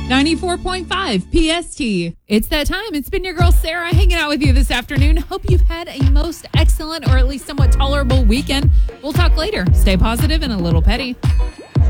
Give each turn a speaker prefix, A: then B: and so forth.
A: 94.5 PST. It's that time. It's been your girl Sarah hanging out with you this afternoon. Hope you've had a most excellent or at least somewhat tolerable weekend. We'll talk later. Stay positive and a little petty.